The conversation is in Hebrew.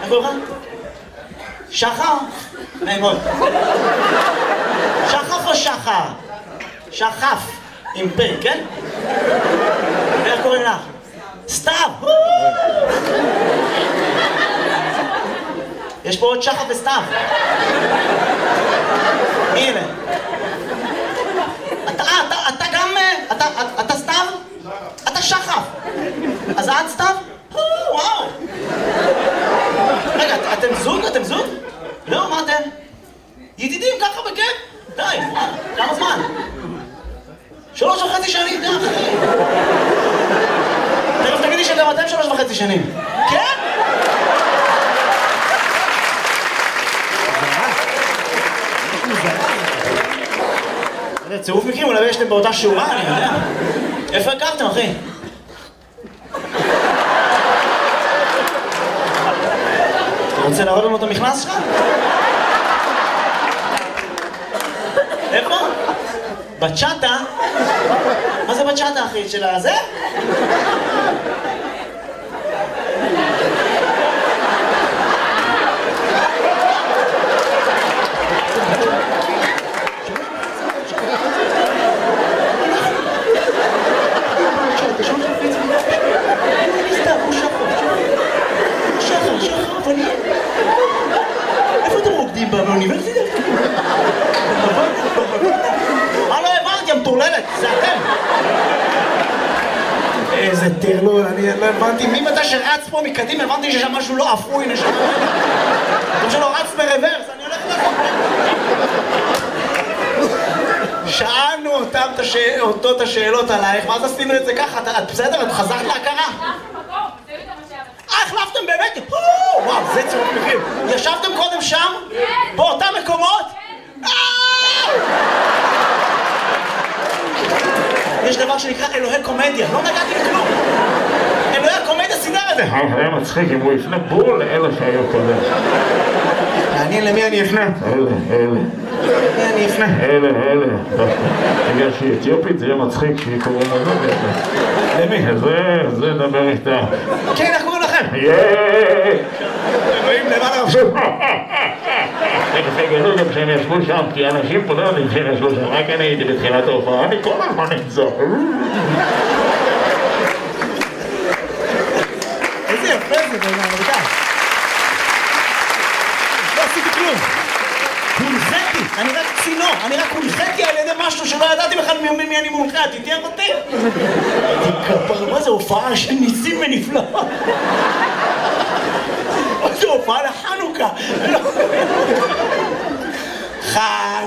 איך קוראים לך? שחר? נעים מאוד. שחף או שחר? שחף, עם פ', כן? איך קוראים לך? סתיו! יש פה עוד שחף וסתיו. מי אלה? אתה גם... אתה סתיו? אתה שחף. אז את סתיו? וואו. רגע, אתם זוג? אתם זוג? לא, מה אתם? ידידים ככה בכיף? די, כמה זמן? 3.5 שנים, די. תכף תגידי שאתם 3.5 שנים. כן? זה צירוף מקרים, אולי יש להם באותה שורה, אני יודע. איפה הכרתם, אחי? אתה רוצה להראות לנו את המכנס שלך? איפה? בצ'אטה? מה זה בצ'אטה, אחי? של הזה? איפה אתם רוקדים באוניברסיטה? מה לא הבנתי, המטורללת? זה אתם! איזה טרלול, אני לא הבנתי. ממתי שרץ פה מקדימה, הבנתי ששם משהו לא אפוי, נשמע. כמו שלא רץ ברוורס, אני הולך לחוק. שאלנו אותו את השאלות עלייך, ואז עשינו את זה ככה. את בסדר? את חזרת להכרה? החלפתם באמת? וואו, זה צירוף מקרים. ישבתם קודם שם? באותם מקומות? יש דבר שנקרא אלוהי קומדיה, לא נגעתי בכלום. אלוהי הקומדיה סידר את זה. היה מצחיק אם הוא יפנה בול לאלה שהיו קודם. מעניין למי אני אפנה? אלה. למי אני אפנה? אלה. בגלל שהיא אתיופית זה יהיה מצחיק שהיא קוראים לזה. למי? זה נדבר איתה. כן, איך קוראים לכם? אלוהים למעלה רבשו. תגלו גם שהם ישבו שם, כי אנשים פה לא יודעים שהם ישבו שם, רק אני הייתי בתחילת ההופעה, אני כל הזמן נמצא. איזה יפה זה בעניין, רבותיי. לא עשיתי כלום. הונחתי, אני רק צינור, אני רק הונחתי על ידי משהו שלא ידעתי בכלל ממי אני מונחה, תתייך אותי. מה זה הופעה של ניסים ונפלאות? מה זה הופעה לחנוכה?